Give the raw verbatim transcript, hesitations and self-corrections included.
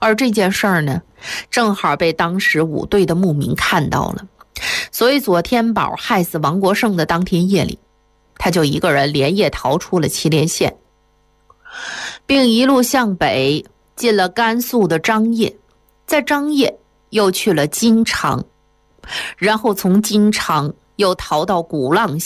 而这件事儿呢，正好被当时五队的牧民看到了，所以左天宝害死王国胜的当天夜里，他就一个人连夜逃出了祁连县，并一路向北进了甘肃的张掖，在张掖又去了金昌，然后从金昌又逃到鼓浪